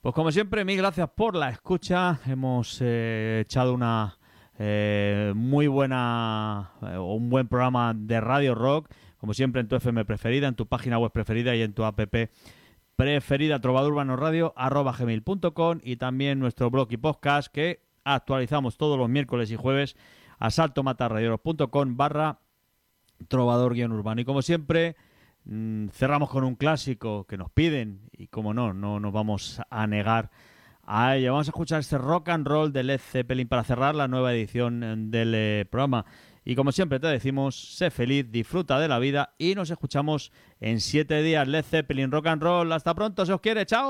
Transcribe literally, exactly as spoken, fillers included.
Pues como siempre, mil gracias por la escucha. Hemos eh, echado una eh, muy buena, eh, un buen programa de Radio Rock, como siempre en tu F M preferida, en tu página web preferida y en tu app preferida, trovadurbanoradio arroba gmail punto com, y también nuestro blog y podcast que actualizamos todos los miércoles y jueves a saltomatarradioros.com barra trovador guión urbano. Y como siempre, mmm, cerramos con un clásico que nos piden y como no, no nos vamos a negar a ello. Vamos a escuchar este rock and roll de Led Zeppelin para cerrar la nueva edición del eh, programa. Y como siempre te decimos, sé feliz, disfruta de la vida y nos escuchamos en siete días. Led Zeppelin, rock and roll. Hasta pronto, se os quiere, chao.